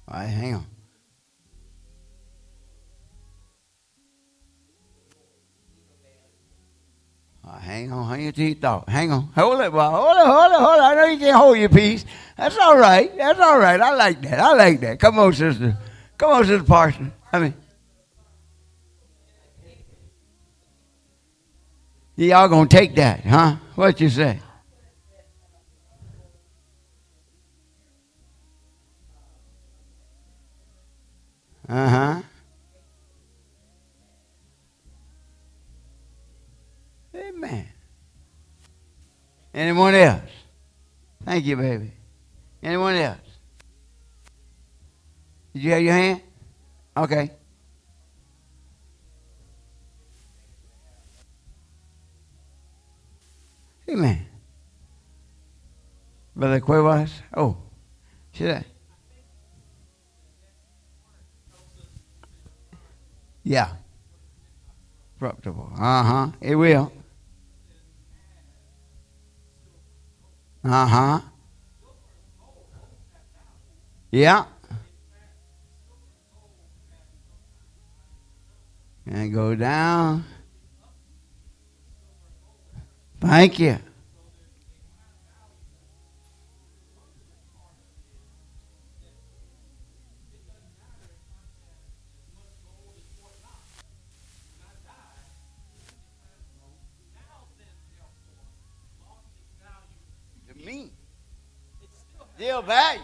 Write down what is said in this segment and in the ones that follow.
All right, hang on. Hang on, hang your teeth off. Hang on. Hold it, boy. Hold it. I know you can't hold your peace. That's all right. That's all right. I like that. I like that. Come on, sister. Come on, Sister Parson. Y'all gonna take that, huh? What you say? Uh-huh. Amen. Anyone else? Thank you, baby. Anyone else? Did you have your hand? Okay. Amen. Brother Cuevas? Oh, see that? Yeah. Corruptible. Uh-huh. It will. Uh-huh. Yeah. And go down. Thank you. To me. Still value.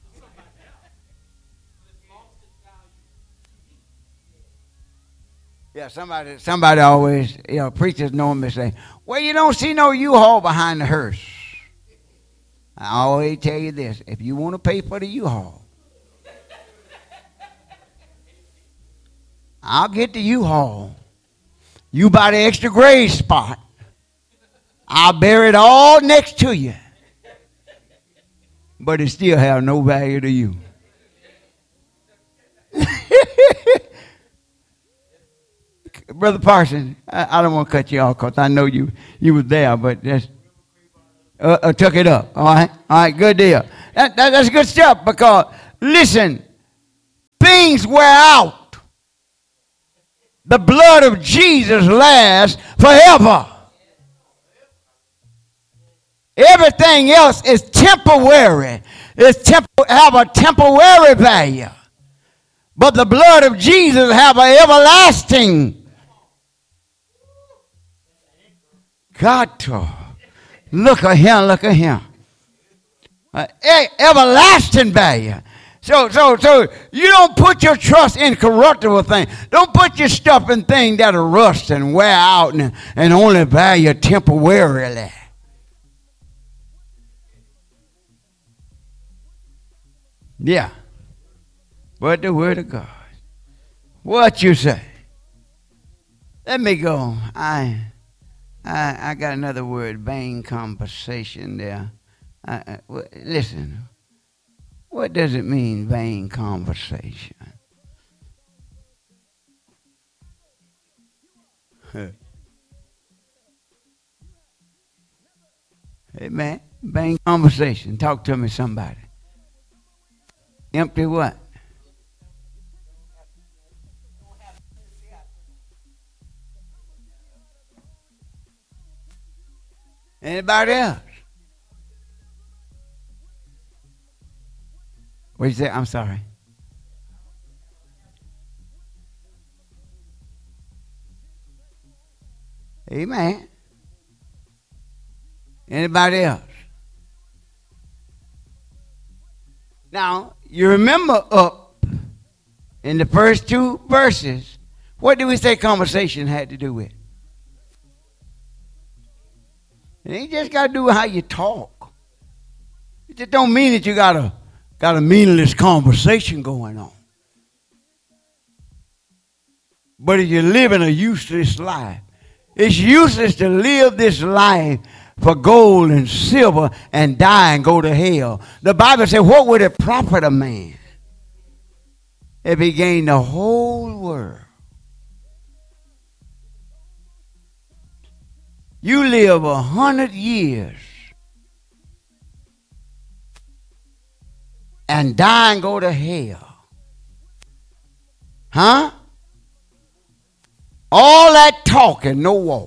Yeah, somebody always, preachers normally say, well, you don't see no U-Haul behind the hearse. I always tell you this, if you want to pay for the U-Haul, I'll get the U-Haul. You buy the extra grave spot. I'll bury it all next to you. But it still have no value to you. Brother Parson, I don't want to cut you off because I know you was there, but just took it up. All right, good deal. That's good stuff because, listen, things wear out. The blood of Jesus lasts forever. Everything else is temporary. Have a temporary value. But the blood of Jesus have an everlasting. God, look at him. Everlasting value. So you don't put your trust in corruptible things. Don't put your stuff in things that are rust and wear out and only value temporarily. Yeah. But the word of God. What you say? Let me go. I got another word, vain conversation there. Listen, what does it mean, vain conversation? Amen. Vain conversation. Talk to me, somebody. Empty what? Anybody else? What you say? I'm sorry. Amen. Anybody else? Now, you remember up in the first two verses, what did we say conversation had to do with? It ain't just got to do with how you talk. It just don't mean that you got a meaningless conversation going on. But if you're living a useless life, it's useless to live this life for gold and silver and die and go to hell. The Bible says, what would it profit a man if he gained the whole world? You live 100 years and die and go to hell. Huh? All that talking, no walk.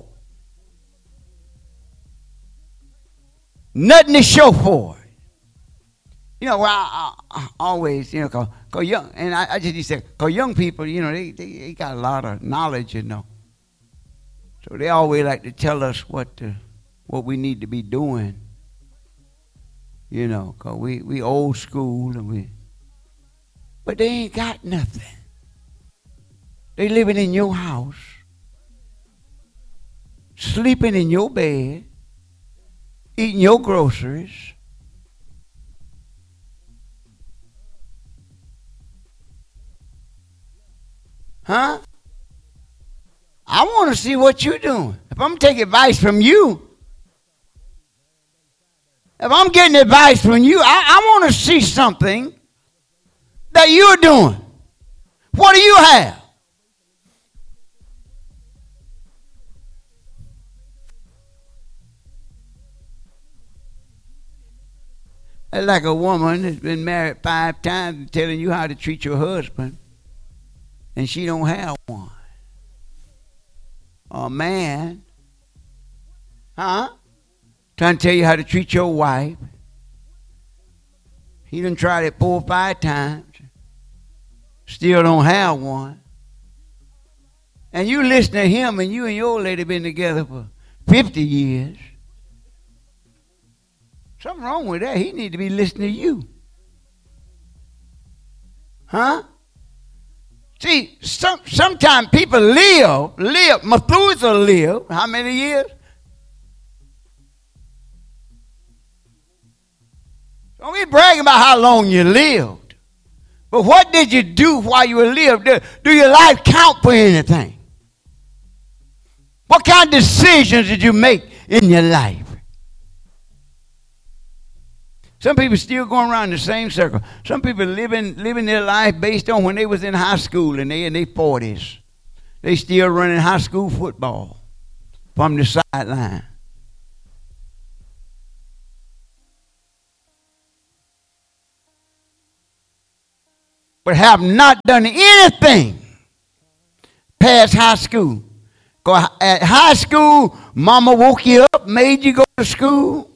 Nothing to show for it. You know, I always, you know, cause young, and I just used to say, cause young people, you know, they got a lot of knowledge, you know. So they always like to tell us what we need to be doing. You know, cause we old school but they ain't got nothing. They living in your house, sleeping in your bed, eating your groceries. Huh? I want to see what you're doing. If I'm taking advice from you, if I'm getting advice from you, I want to see something that you're doing. What do you have? It's like a woman that's been married 5 times and telling you how to treat your husband, and she don't have one. Or a man, huh? Trying to tell you how to treat your wife. He done tried it 4 or 5 times. Still don't have one. And you listen to him, and you and your lady been together for 50 years. Something wrong with that. He need to be listening to you. Huh? See, sometimes people live. Methuselah lived how many years? Don't be bragging about how long you lived. But what did you do while you were lived? Do your life count for anything? What kind of decisions did you make in your life? Some people still going around in the same circle. Some people living their life based on when they was in high school and they in their 40s. They still running high school football from the sideline. But have not done anything past high school. At high school, mama woke you up, made you go to school.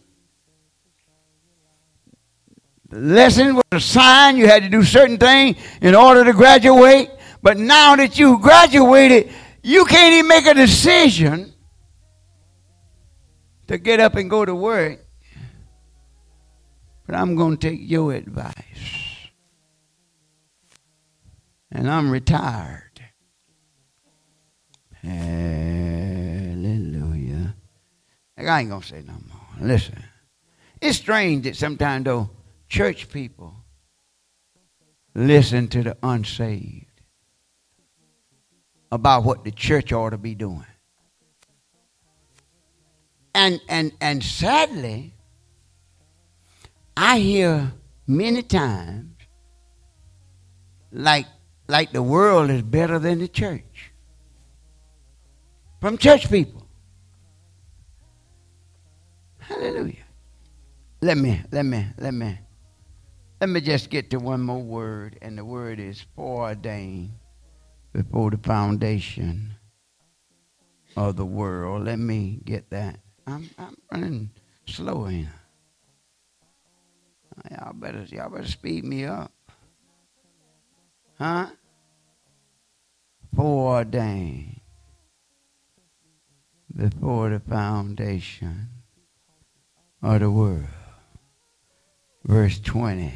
The lesson was a sign. You had to do certain things in order to graduate. But now that you graduated, you can't even make a decision to get up and go to work. But I'm going to take your advice. And I'm retired. Hallelujah. I ain't going to say no more. Listen. It's strange that sometimes, though, church people listen to the unsaved about what the church ought to be doing. And sadly, I hear many times like the world is better than the church. From church people. Hallelujah. Let me just get to one more word, and the word is foreordained before the foundation of the world. Let me get that. I'm running slow here. Y'all better speed me up. Huh? Foreordained before the foundation of the world. Verse 20.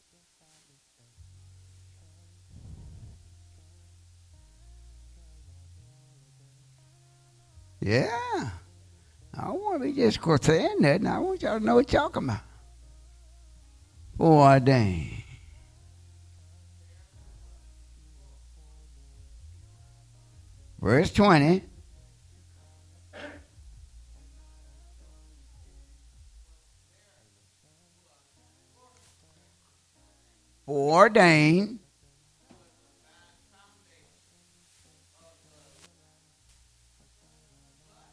Yeah. I don't want to be just saying that. I want y'all to know what y'all talking about. Foreordained. Verse 20. Foreordained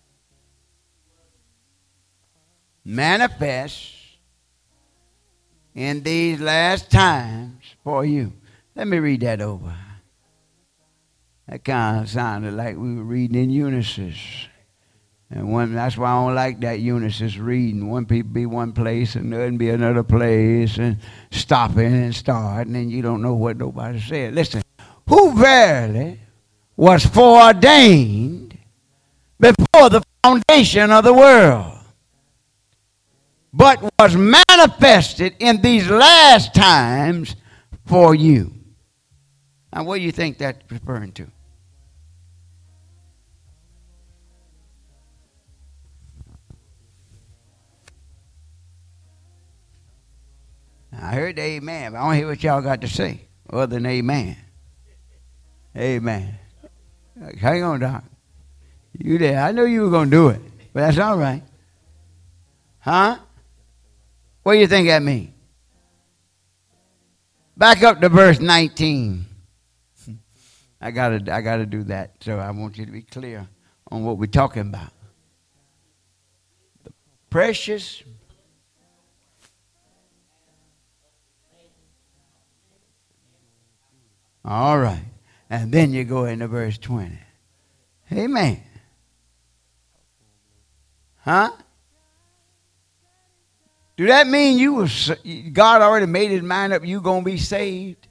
manifest in these last times for you. Let me read that over. That kind of sounded like we were reading in Unisys. And that's why I don't like that Unisys reading. One people be one place and another be another place and stopping and starting and you don't know what nobody said. Listen, who verily was foreordained before the foundation of the world, but was manifested in these last times for you. Now, what do you think that's referring to? I heard the amen, but I don't hear what y'all got to say other than amen. Amen. Hang on, Doc. You there. I knew you were going to do it, but that's all right. Huh? What do you think that means? Back up to verse 19. I gotta do that, so I want you to be clear on what we're talking about. The precious. All right. And then you go into verse 20. Amen. Huh? Do that mean God already made his mind up you going to be saved?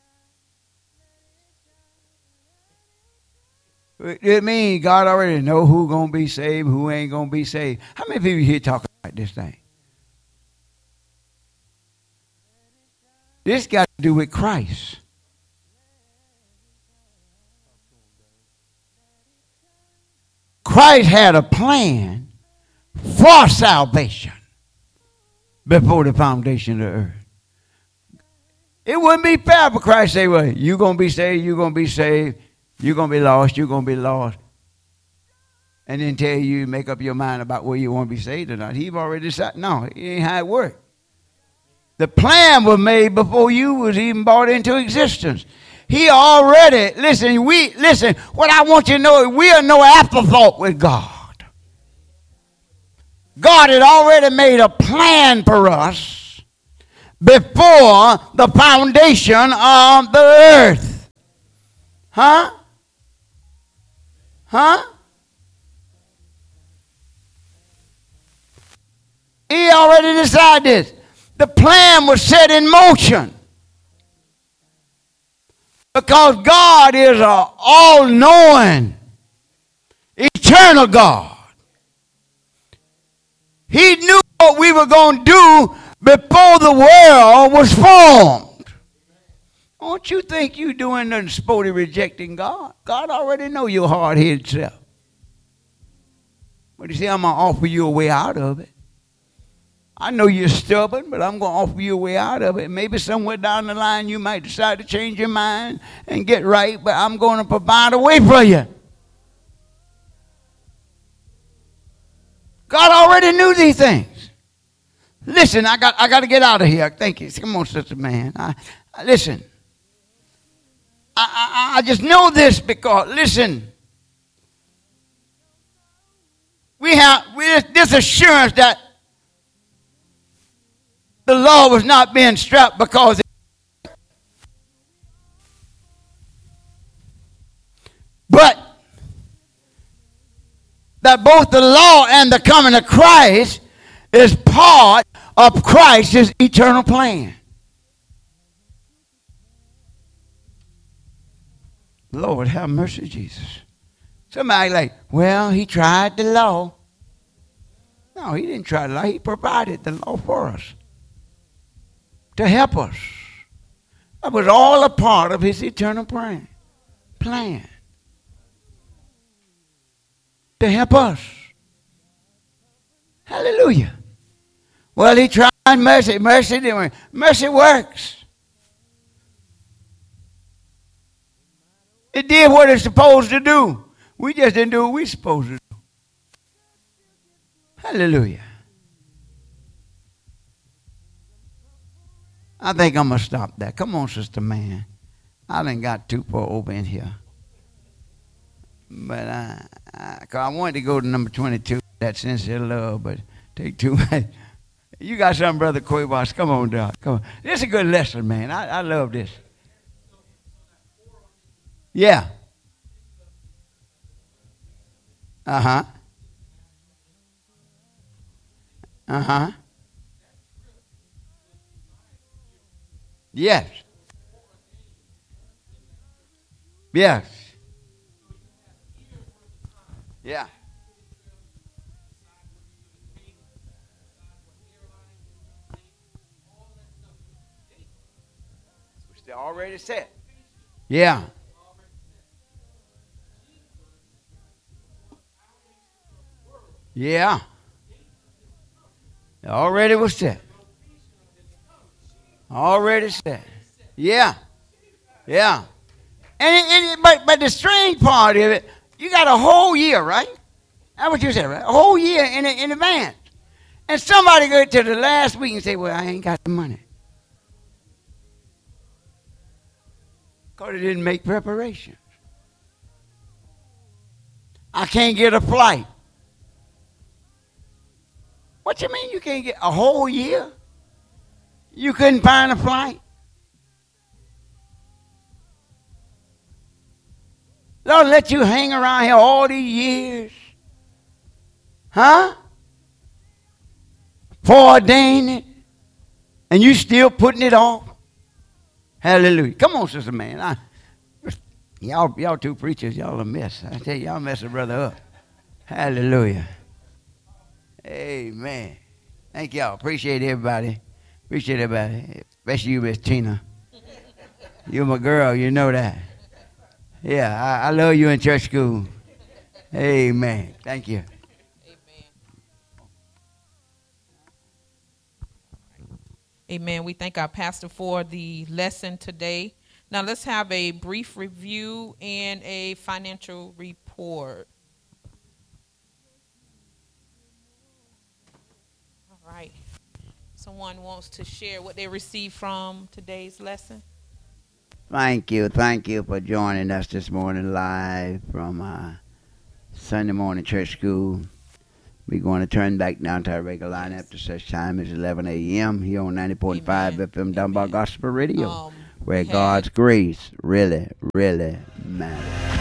It means God already know who going to be saved, who ain't going to be saved. How many people here talking about this thing? This got to do with Christ. Christ had a plan for salvation before the foundation of the earth. It wouldn't be fair for Christ to say, well, you're going to be saved, you're going to be saved, you're going to be lost, you're going to be lost. And then tell you, make up your mind about whether you want to be saved or not. He's already decided. No, it ain't how it worked. The plan was made before you was even brought into existence. He already, listen, what I want you to know is we are no afterthought with God. God had already made a plan for us before the foundation of the earth. Huh? Huh? He already decided this. The plan was set in motion. Because God is an all-knowing, eternal God. He knew what we were going to do before the world was formed. Don't you think you're doing nothing sporty rejecting God? God already know your hard-headed self. But you see, I'm going to offer you a way out of it. I know you're stubborn, but I'm going to offer you a way out of it. Maybe somewhere down the line you might decide to change your mind and get right, but I'm going to provide a way for you. God already knew these things. Listen, I got to get out of here. Thank you. Come on, Sister Man. Listen. I just know this because, listen, we have this assurance that the law was not being strapped because but that both the law and the coming of Christ is part of Christ's eternal plan. Lord, have mercy, Jesus. Somebody like, well, he tried the law. No, he didn't try the law. He provided the law for us to help us. That was all a part of his eternal plan. To help us. Hallelujah. Well, he tried mercy. Mercy didn't work. Mercy works. It did what it's supposed to do. We just didn't do what we're supposed to do. Hallelujah. I think I'm going to stop that. Come on, Sister Man. I done got too far over in here. But I wanted to go to number 22, that sincere love, but take too much. You got something, Brother Cuevas. Come on, Doc. Come on. This is a good lesson, man. I love this. Yeah. Uh-huh. Uh-huh. Yes. Yes. Yeah. They already set. Yeah. Yeah. It already was set. Already set. Yeah. Yeah. But the strange part of it, you got a whole year, right? That's what you said, right? A whole year in advance. And somebody go to the last week and say, well, I ain't got the money. Because they didn't make preparations. I can't get a flight. What you mean you can't get a whole year? You couldn't find a flight? Lord, let you hang around here all these years. Huh? Foreordained it. And you still putting it off? Hallelujah. Come on, Sister Man. Y'all two preachers, y'all a mess. I tell you, y'all mess a brother up. Hallelujah. Amen. Thank y'all. Appreciate everybody. Appreciate everybody. Especially you, Miss Tina. You're my girl. You know that. Yeah, I love you in church school. Amen. Thank you. Amen. We thank our pastor for the lesson today. Now let's have a brief review and a financial report. All right. Someone wants to share what they received from today's lesson? Thank you for joining us this morning live from Sunday morning church school. We're going to turn back down to our regular line after such time as 11 a.m. here on 90.5 FM Dunbar Gospel Radio, where God's grace really, really matters.